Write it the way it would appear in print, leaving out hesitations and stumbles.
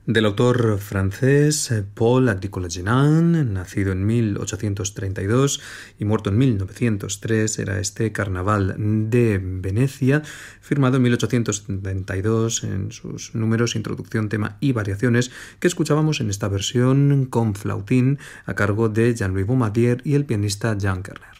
Del autor francés Paul Agricola-Genin, nacido en 1832 y muerto en 1903, era este Carnaval de Venecia, firmado en 1872 en sus números Introducción, tema y variaciones, que escuchábamos en esta versión con flautín a cargo de Jean-Louis Baumadier y el pianista Jean Kerner.